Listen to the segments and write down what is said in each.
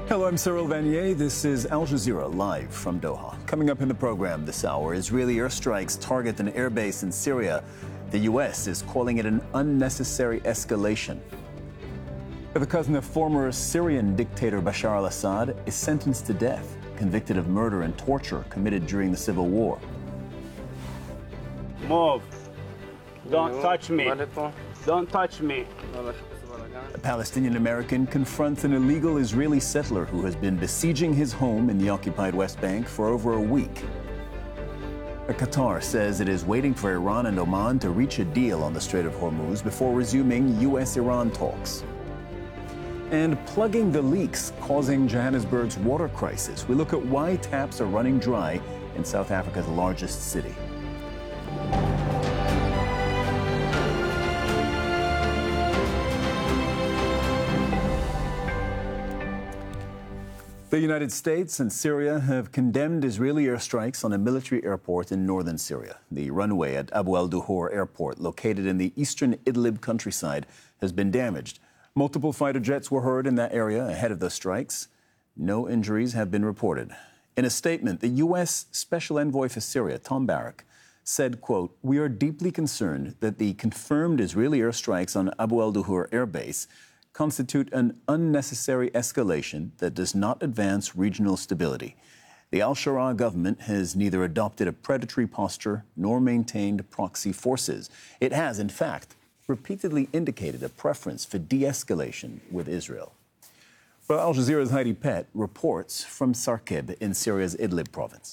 Hello, I'm Cyril Vanier. This is Al Jazeera live from Doha. Coming up in the program this hour, Israeli airstrikes target an airbase in Syria. The U.S. is calling it an unnecessary escalation. The cousin of former Syrian dictator Bashar al-Assad is sentenced to death, convicted of murder and torture committed during the civil war. Move. Don't touch me. Don't touch me. A Palestinian American confronts an illegal Israeli settler who has been besieging his home in the occupied West Bank for over a week. Qatar says it is waiting for Iran and Oman to reach a deal on the Strait of Hormuz before resuming U.S.-Iran talks. And plugging the leaks causing Johannesburg's water crisis. We look at why taps are running dry in South Africa's largest city. The United States and Syria have condemned Israeli airstrikes on a military airport in northern Syria. The runway at Abu al-Duhur Airport, located in the eastern Idlib countryside, has been damaged. Multiple fighter jets were heard in that area ahead of the strikes. No injuries have been reported. In a statement, the U.S. Special Envoy for Syria, Tom Barrack, said, quote, "We are deeply concerned that the confirmed Israeli airstrikes on Abu al-Duhur Air Base constitute an unnecessary escalation that does not advance regional stability. The al-Shara government has neither adopted a predatory posture nor maintained proxy forces. It has, in fact, repeatedly indicated a preference for de-escalation with Israel." Well, Al Jazeera's Heidi Pett reports from Sarkib in Syria's Idlib province.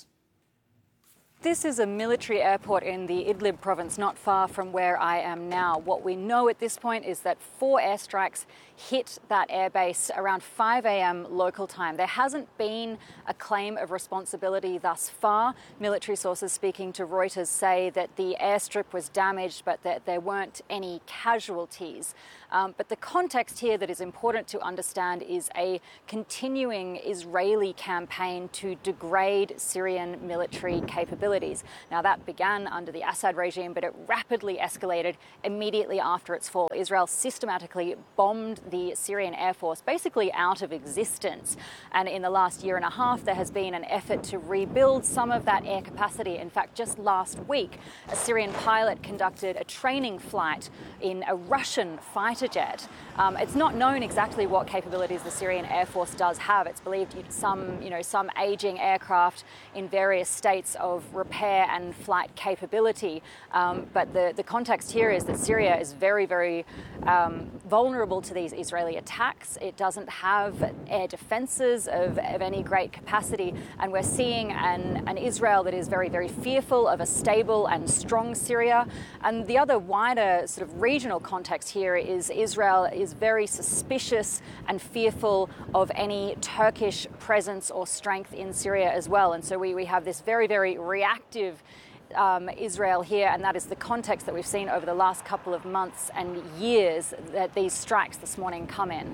This is a military airport in the Idlib province, not far from where I am now. What we know at this point is that 4 airstrikes hit that airbase around 5 a.m. local time. There hasn't been a claim of responsibility thus far. Military sources speaking to Reuters say that the airstrip was damaged, but that there weren't any casualties. But the context here that is important to understand is a continuing Israeli campaign to degrade Syrian military capabilities. Now, that began under the Assad regime, but it rapidly escalated immediately after its fall. Israel systematically bombed the Syrian Air Force basically out of existence. And in the last year and a half, there has been an effort to rebuild some of that air capacity. In fact, just last week, a Syrian pilot conducted a training flight in a Russian fighter jet. It's not known exactly what capabilities the Syrian Air Force does have. It's believed some aging aircraft in various states of repair and flight capability. But the context here is that Syria is very, very vulnerable to these Israeli attacks. It doesn't have air defenses of any great capacity. And we're seeing an Israel that is very, very fearful of a stable and strong Syria. And the other wider sort of regional context here is Israel is very suspicious and fearful of any Turkish presence or strength in Syria as well. And so we have this very, very reactive Israel here, and that is the context that we've seen over the last couple of months and years that these strikes this morning come in.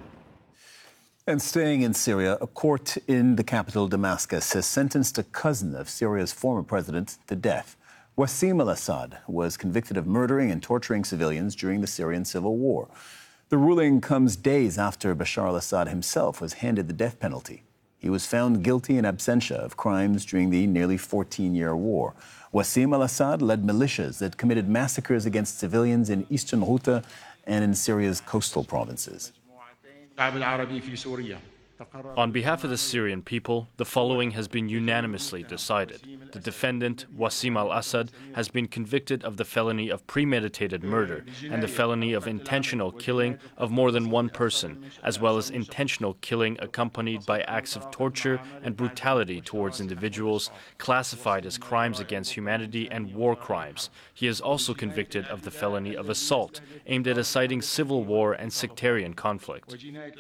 And staying in Syria, a court in the capital, Damascus, has sentenced a cousin of Syria's former president to death. Wassim al-Assad was convicted of murdering and torturing civilians during the Syrian civil war. The ruling comes days after Bashar al-Assad himself was handed the death penalty. He was found guilty in absentia of crimes during the nearly 14-year war. Wassim al-Assad led militias that committed massacres against civilians in eastern Ghouta and in Syria's coastal provinces. On behalf of the Syrian people, the following has been unanimously decided. The defendant, Wassim al-Assad, has been convicted of the felony of premeditated murder and the felony of intentional killing of more than one person, as well as intentional killing accompanied by acts of torture and brutality towards individuals classified as crimes against humanity and war crimes. He is also convicted of the felony of assault, aimed at inciting civil war and sectarian conflict.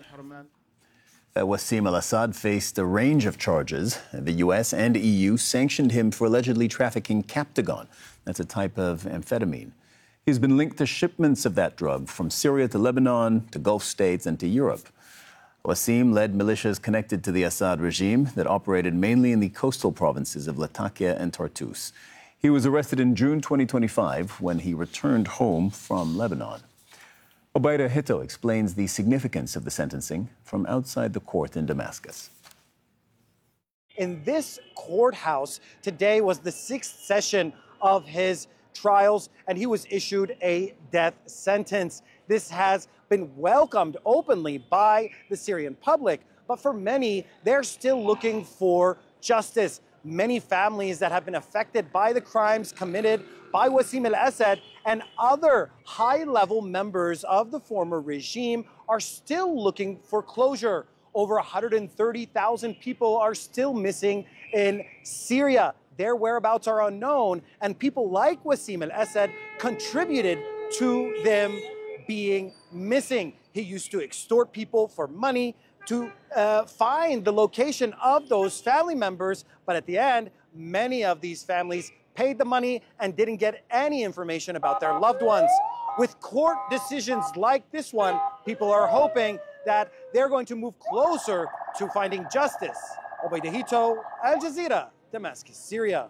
Wassim al-Assad faced a range of charges. The U.S. and EU sanctioned him for allegedly trafficking Captagon. That's a type of amphetamine. He's been linked to shipments of that drug from Syria to Lebanon, to Gulf states, and to Europe. Wassim led militias connected to the Assad regime that operated mainly in the coastal provinces of Latakia and Tartus. He was arrested in June 2025 when he returned home from Lebanon. Obaida Hito explains the significance of the sentencing from outside the court in Damascus. In this courthouse, today was the 6th session of his trials, and he was issued a death sentence. This has been welcomed openly by the Syrian public, but for many, they're still looking for justice. Many families that have been affected by the crimes committed by Wassim al-Assad and other high-level members of the former regime are still looking for closure. Over 130,000 people are still missing in Syria. Their whereabouts are unknown, and people like Wassim al-Assad contributed to them being missing. He used to extort people for money to find the location of those family members, but at the end, many of these families paid the money and didn't get any information about their loved ones. With court decisions like this one, people are hoping that they're going to move closer to finding justice. Obaida Hito, Al Jazeera, Damascus, Syria.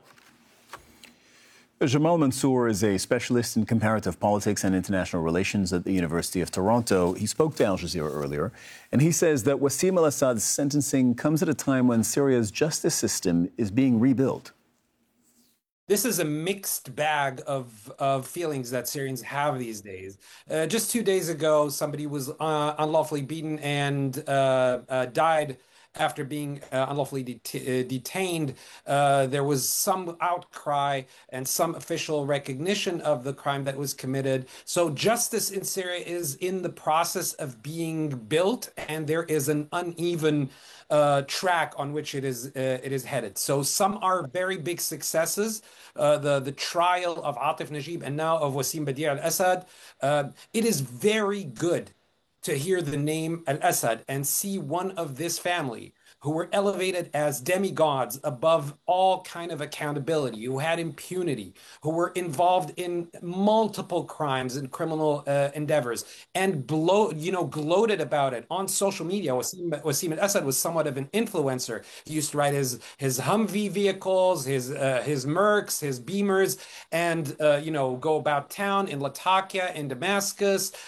Jamal Mansour is a specialist in comparative politics and international relations at the University of Toronto. He spoke to Al Jazeera earlier, and he says that Wassim al-Assad's sentencing comes at a time when Syria's justice system is being rebuilt. This is a mixed bag of feelings that Syrians have these days. Just 2 days ago, somebody was unlawfully beaten and died after being unlawfully detained. There was some outcry and some official recognition of the crime that was committed. So justice in Syria is in the process of being built, and there is an uneven track on which it is headed. So some are very big successes. The trial of Atif Najib and now of Wassim Badir al-Assad. It is very good to hear the name al-Assad and see one of this family who were elevated as demigods above all kind of accountability, who had impunity, who were involved in multiple crimes and criminal endeavors, and gloated about it on social media. Wassim al-Assad was somewhat of an influencer. He used to ride his Humvee vehicles, his Mercs, his Beamers, and go about town in Latakia, in Damascus,